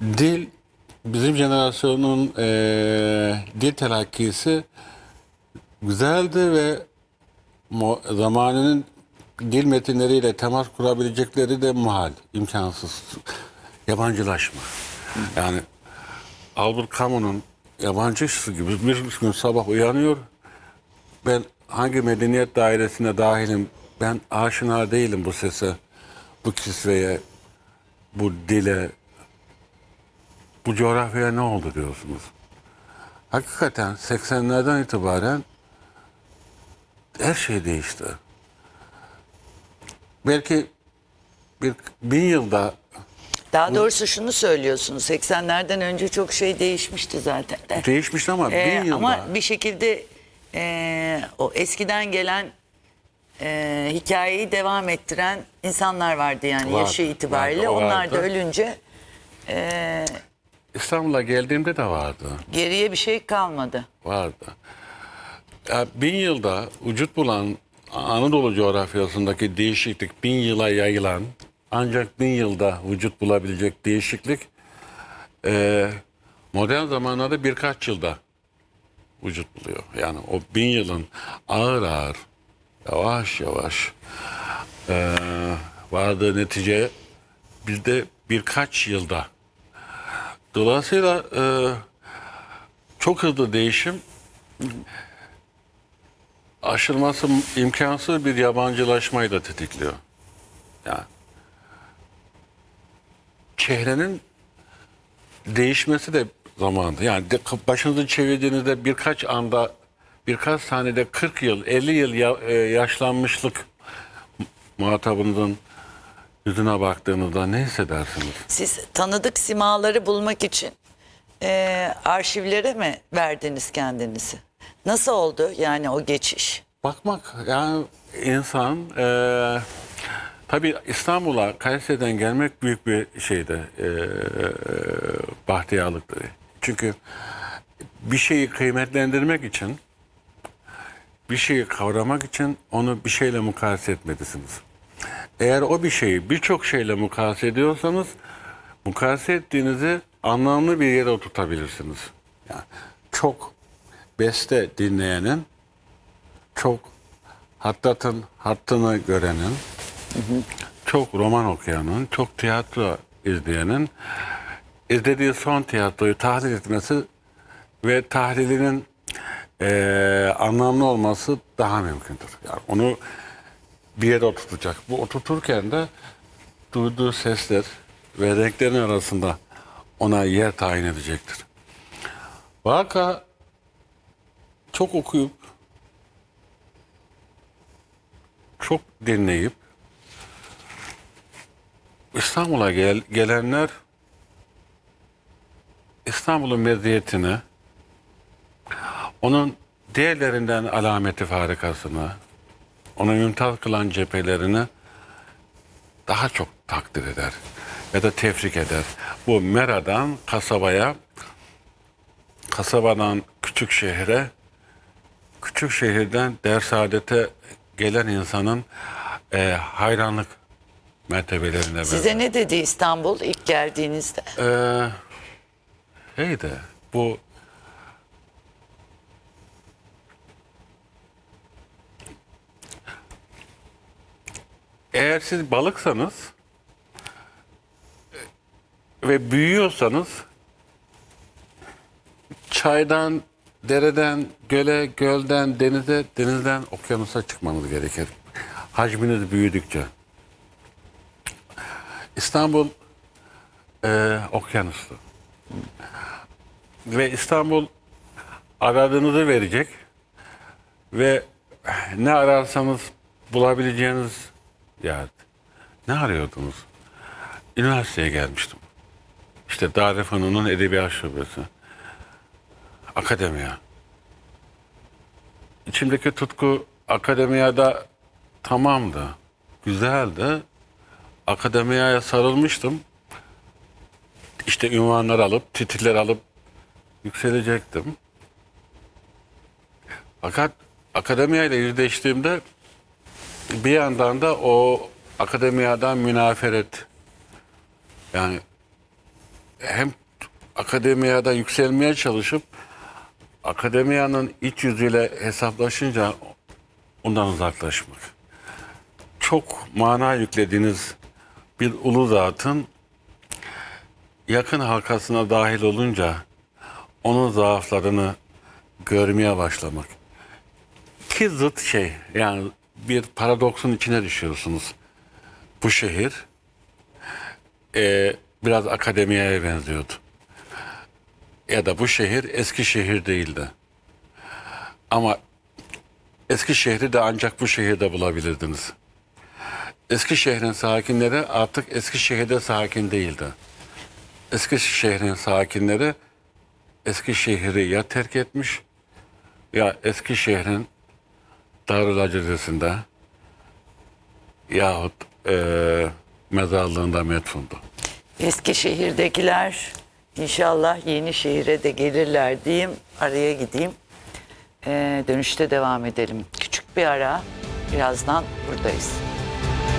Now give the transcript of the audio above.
Dil, bizim jenerasyonun dil telakkisi güzeldi ve zamanının dil metinleriyle temas kurabilecekleri de muhal, imkansız. Yabancılaşma. Yani Albert Camus'un yabancısı gibi bir gün sabah uyanıyor. Ben hangi medeniyet dairesine dahilim? Ben aşina değilim bu sese, bu kisveye, bu dile, bu coğrafyaya ne oldu diyorsunuz. Hakikaten 80'lerden itibaren her şey değişti. Belki bir 1000 yılda Daha doğrusu şunu söylüyorsunuz. 80'lerden önce çok şey değişmişti zaten de. değişmişti ama 1000 yılda. Ama bir şekilde o eskiden gelen hikayeyi devam ettiren insanlar vardı yani Vardı, yaşı itibariyle. vardı, o Onlar da vardı. ölünce İstanbul'a geldiğimde de vardı. geriye bir şey kalmadı. Vardı. Ya 1000 yılda vücut bulan Anadolu coğrafyasındaki değişiklik 1000 yıla yayılan, ancak 1000 yılda vücut bulabilecek değişiklik modern zamanlarda birkaç yılda vücut buluyor. Yani o 1000 yılın ağır ağır, yavaş yavaş vardığı netice bizde birkaç yılda. Dolayısıyla çok hızlı değişim, aşılması imkansız bir yabancılaşmayı da tetikliyor. Yani çehrenin değişmesi de zamanında. Yani başınızı çevirdiğinizde birkaç anda, birkaç saniyede 40 yıl, 50 yıl yaşlanmışlık muhatabınızın yüzüne baktığınızda ne hissedersiniz? Siz tanıdık simaları bulmak için arşivlere mi verdiniz kendinizi? Nasıl oldu yani o geçiş? Bakmak, yani insan tabii İstanbul'a Kayseri'den gelmek büyük bir şeydi, bahtiyarlıktı. Çünkü bir şeyi kıymetlendirmek için, bir şeyi kavramak için onu bir şeyle mukayese etmelisiniz. Eğer o bir şeyi birçok şeyle mukayese ediyorsanız, mukayese ettiğinizi anlamlı bir yere oturtabilirsiniz. Yani çok beste dinleyenin, çok Hattat'ın hattını görenin, çok roman okuyanın, çok tiyatro izleyenin izlediği son tiyatroyu tahlil etmesi ve tahlilinin anlamlı olması daha mümkündür. Yani onu bir yere oturtacak. Bu oturturken de duyduğu sesler ve renklerin arasında ona yer tayin edecektir. Vaka çok okuyup, çok dinleyip İstanbul'a gelenler İstanbul'un meziyetini, onun diğerlerinden alameti farikasını, onu mümtaz kılan cephelerini daha çok takdir eder ya da tefrik eder. Bu Mera'dan kasabaya, kasabadan küçük şehre, küçük şehirden dersaadete gelen insanın hayranlık mertebelerine Size ne dedi İstanbul ilk geldiğinizde? Neydi? Bu eğer siz balıksanız ve büyüyorsanız çaydan, dereden, göle, gölden, denize, denizden okyanusa çıkmanız gerekir. Hacminiz büyüdükçe. İstanbul okyanustu. Ve İstanbul aradığınızı verecek ve ne ararsanız bulabileceğiniz yer. Ne arıyordunuz? Üniversiteye gelmiştim. İşte Darülfünun'un Edebiyat Şubesi. Akademiya. İçimdeki tutku akademiyada tamamdı. Güzeldi. Akademiyaya sarılmıştım. İşte ünvanlar alıp, titiller alıp yükselecektim. Fakat akademiyayla yüzleştiğimde bir yandan da o akademiyadan münaferet, yani hem akademiyada yükselmeye çalışıp akademiyanın iç yüzüyle hesaplaşınca ondan uzaklaşmak. Çok mana yüklediğiniz bir ulu zatın yakın halkasına dahil olunca onun zaaflarını görmeye başlamak. İki zıt şey, yani bir paradoksun içine düşüyorsunuz. Bu şehir biraz akademiye benziyordu. Ya da bu şehir eski şehir değildi. Ama eski şehri de ancak bu şehirde bulabilirdiniz. Eski şehrin sakinleri artık eski şehirde sakin değildi. Eski şehrin sakinleri eski şehri ya terk etmiş ya eski şehrin Darül Acizesi'nde yahut mezarlığında metfundu. Eskişehir'dekiler inşallah yeni şehire de gelirler diyeyim. Araya gideyim. Dönüşte devam edelim. Küçük bir ara. Birazdan buradayız.